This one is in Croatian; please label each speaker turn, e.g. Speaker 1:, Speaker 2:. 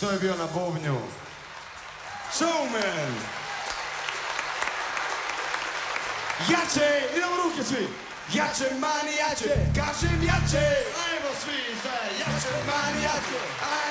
Speaker 1: To je bio na bubnju Showman. Jače, idemo ruke svi. Jače, mani, jače, kažem jače. Ajmo svi, jače, mani, jače.